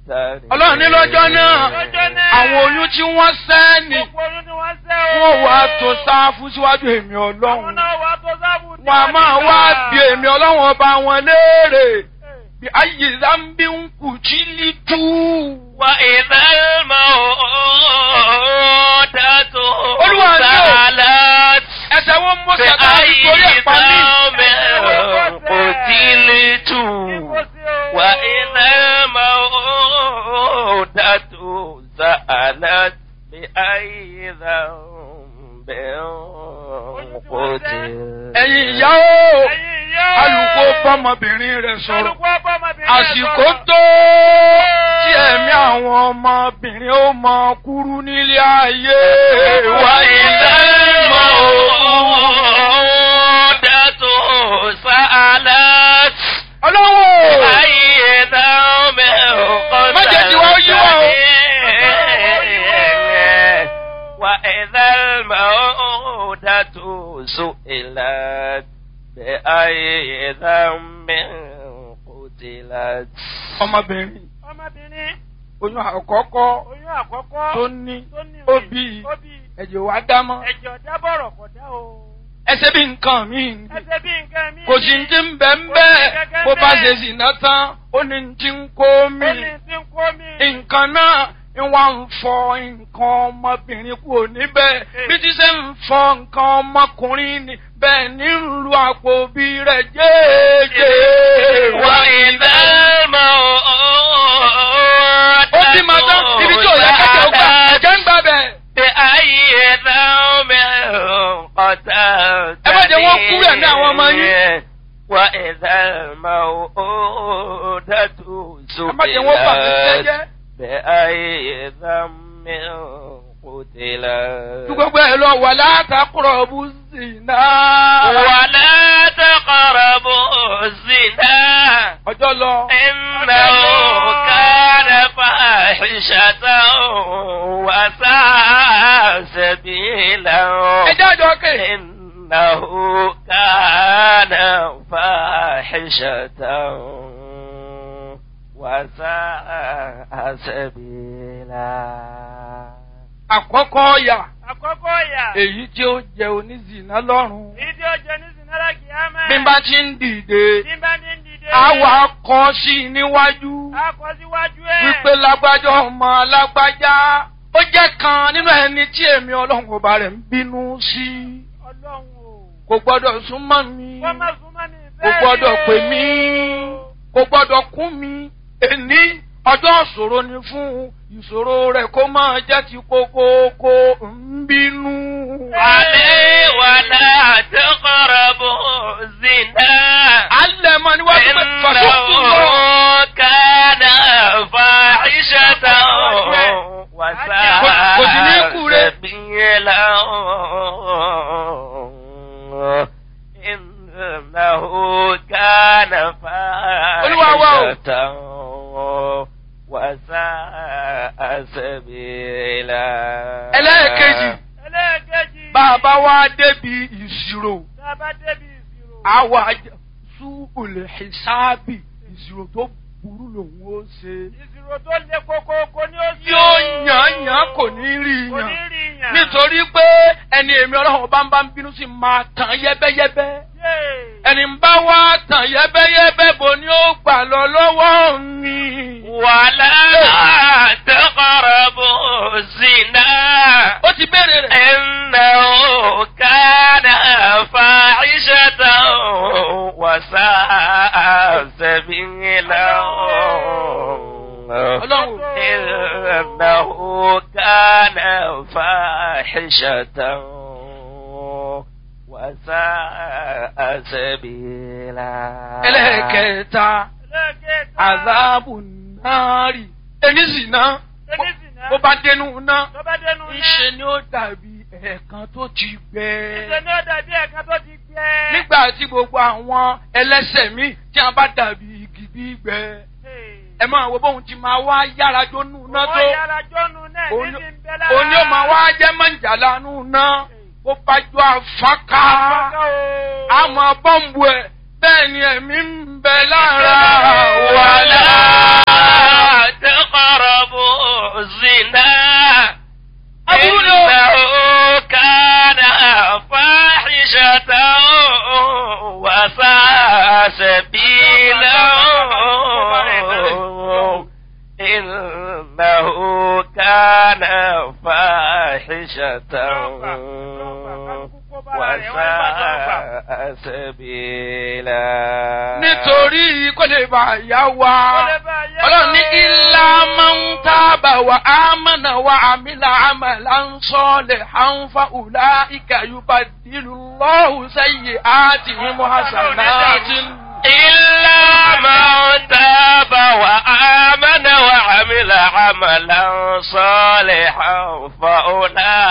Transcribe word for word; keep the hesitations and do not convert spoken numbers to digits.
Ọlọ́run ní lọ́jọ́ náà àwọn oyún tí wọ́n sẹ́ ni wọ́n wá tó sáfù síwájú èmi Ọlọ́run. Wọ́n a máa wá bí èmi Ọlọ́run ọba wọn léèrè bí ayé zambi ń kù jí lítú. Wa idhal maw'udatu sa'alat. Ẹsẹ̀ wọn mú sàtà nítorí ẹ̀pá mi. Qutilitu. Wa idhal maw'udatu sa'alat bi ayyi dhanbin qutilat. Ẹ̀yin ìyá o, alùkò bọ́mọbìnrin rẹ̀ sọ̀rọ̀. Àsìkò tó tí ẹ̀mí àwọn ọmọbìnrin ó mọ kúrú nílé ayé. Wa idhal maw'udatu sa'alat. Ọlọ́wọ́ ayé dhanbin qutilat. Má jẹ́ kí wọ́n yí wọ́n o. Wa idhal maw'udatu su'ilat bi ayyi dhanbin qutilat. Ọmọbìnrin Ọmọbìnrin oyún àkọ́kọ́ oyún àkọ́kọ́ tó ní ó bí ẹ̀jẹ̀ wá dámọ́. ẹ̀jọ̀ dábọ̀rọ̀ kọ̀dá o. Ẹsẹ̀ bí nǹkan mi ni. Ẹsẹ̀ bí nǹkan mi. Kò sí ti ń bẹ̀ ń bẹ́ẹ̀ bó bá ṣe sì ná tán ó ní ti ń kó mi. Ó ní ti ń kó mi. Nǹkan náà ń wá ń fọ nǹkan ọmọbìnrin kúrò níbẹ̀. Bí ti ṣe ń fọ nǹkan ọmọkùnrin ni bẹ́ẹ̀ ní ń lu àpò bí rẹ̀ jẹ́ẹ́jẹ́. Wa idhal maw'udatu Ó ti máa tán ibi tí ò yẹ kẹ́kẹ́ ó gbà ẹ̀jẹ̀ ń gbà bẹ̀. bi ayyi dhanbin qutilat. Ẹ má jẹ́ wọ́n kú rẹ̀ ní àwọn ọmọ yín. Wa idhal maw'udatu Ẹ má jẹ́ wọ́n bà mí su'ilat jẹ́jẹ́. bi ayyi dhanbin qutilat. Tí gbogbo ẹ̀ lọ wà látàkùrọ̀bù zìnà. Wala taqrabu zina. Ọjọ́ lọ. Innahu kana fahishatan wa sa'a sabila. Ẹ jájọ kè. Innahu kana fahishatan wa sa'a sabila. Àkọ́kọ́ ọ̀yà. Àkọ́kọ́ ìyà. Èyí tí ó jẹ onízìnà lọ́rùn. Èyí tí ó jẹ ní Sinara Kiyama. Bí n bá ti ń dìde, Bí n bá ní ń dìde. àwa kọ sí i níwájú. A kọ síwájú ẹ̀. Wípé lágbájá ọmọ lágbájá. Ó jẹ́ kan nínú ẹni tí èmi Ọlọ́run ọba rẹ̀ ń bínú sí. Ọlọ́run o. Kò gbọ́dọ̀ súnmọ́ mi. Wọ́n máa súnmọ́ mi Kò bẹ́ẹ̀ gbọ́dọ̀ ni o. pè mí. Kò gbọ́dọ̀ kún mi. Èní ọjọ́ ìṣòro ni fún ìṣòro rẹ̀ kó máa jẹ́ ti kókókó ń bínú. Alẹ́ wala taqrabu zina. Alẹ́ mọ níwájú pé fàṣọ́kù lọ. Innahu kana fahishatan wa Kò sí ní kú rẹ̀. sabila. Innahu kana Olúwa wa o. fahishatan wa sa'a sabila. Ẹlẹ́ẹ̀kejì. Ẹlẹ́ẹ̀kejì. Bàbá wa débi ìṣirò. Tá a bá débi ìṣirò. Àwa súbùlẹ̀ ìsáàbì ìṣirò tó burú lòun ó ṣe. Ìṣirò tó le koko kò ní ó sí. Yóò yàn yàn kò ní rí Kò ní yàn. rí yàn. Nítorí pé ẹni èmi Ọlọ́run bá ń bá ń bínú sí máa tàn yẹ́bẹ́yẹ́bẹ́. Yéè. Ẹni ń bá wá tàn yẹ́bẹ́yẹ́bẹ́ bo ni ó gbà lọ lọ́wọ́ mi. Wala taqrabu zina. Ó ti béèrè rẹ̀. Innahu kana fahishatan wa sa'a sabila. Ọlọ́run. Innahu kana fahishatan wa sa'a sabila. Ẹlẹ́ẹ̀kẹta. Ẹlẹ́ẹ̀kẹta. Àzáàbù náàrí. Ẹni sì ná. Ẹni sì ná. Bó bá dénú ná. Tó bá dénú náà. Ńṣe ni ó dàbí ẹ̀ẹ̀kan tó ti gbẹ. Ìṣe ni ó dàbí ẹ̀kan tó ti gbẹ. Nígbà tí gbogbo àwọn ẹlẹ́ṣẹ̀ mi tí a bá dàbí igi gbígbẹ. Ẹ máa wo bóun ti máa wá yára jónú ná tó. Wọ́n yára jónú náà ní ti ń bẹ lára. Òní ó máa wá jẹ́ mọ̀jàlá nù ná. Bó bá jọ àfáká. Àmọ́ bọ́ǹbù ẹ̀ bẹ́ẹ̀ ni ẹ̀mí ń bẹ lára. Wala taqrabu سبيلا إنه كان فاحشة وساء سبيلا. nítorí kó lè bá yá wa ọlọ́run ní ilá máa ń tábà wà ámànà wà àmìlà àmàlà ń sọ́ọ̀lẹ̀ àǹfà ùlá ìkàyùbá dìlù lọ́hùn sẹ́yìn àti ìmú hasanati. إلا من تاب وآمن وعمل عملا صالحا فأولئك